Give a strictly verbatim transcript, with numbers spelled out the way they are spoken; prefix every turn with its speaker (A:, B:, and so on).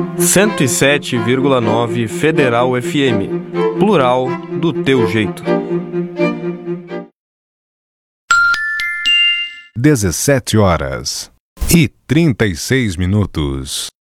A: cento e sete vírgula nove Federal F M. Plural do teu jeito.
B: dezessete horas e trinta e seis minutos.